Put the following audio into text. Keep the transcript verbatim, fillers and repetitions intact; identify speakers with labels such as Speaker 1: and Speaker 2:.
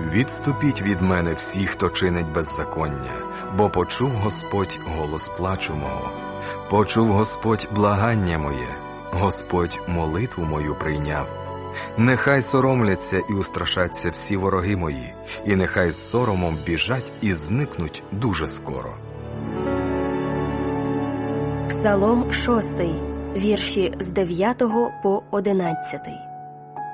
Speaker 1: Відступіть від мене всі, хто чинить беззаконня, бо почув Господь голос плачу мого. Почув Господь благання моє, Господь молитву мою прийняв. Нехай соромляться і устрашаться всі вороги мої, і нехай з соромом біжать і зникнуть дуже скоро.
Speaker 2: Псалом шостий, вірші з дев'ятого по одинадцятий.